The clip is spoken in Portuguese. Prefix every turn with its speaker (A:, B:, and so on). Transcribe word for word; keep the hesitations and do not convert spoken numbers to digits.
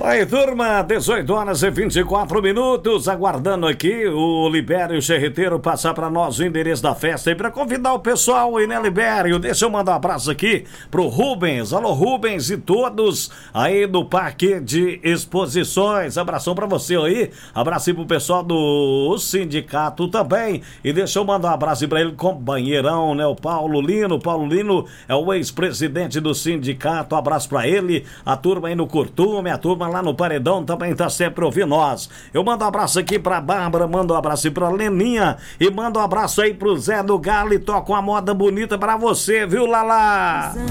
A: Aí, turma, dezoito horas e vinte e quatro minutos, aguardando aqui o Libério Cherreteiro passar para nós o endereço da festa e para convidar o pessoal aí, né, Libério? Deixa eu mandar um abraço aqui pro Rubens. Alô, Rubens e todos aí do Parque de Exposições. Abração para você aí, abraço aí pro pessoal do sindicato também. E deixa eu mandar um abraço para ele, companheirão, né, o Paulo Lino. O Paulo Lino é o ex-presidente do sindicato, abraço para ele, a turma aí no Curtume, a turma lá no Paredão também tá sempre ouvindo nós. Eu mando um abraço aqui pra Bárbara, mando um abraço aí pra Leninha e mando um abraço aí pro Zé do Galo e toco uma moda bonita pra você, viu, Lala?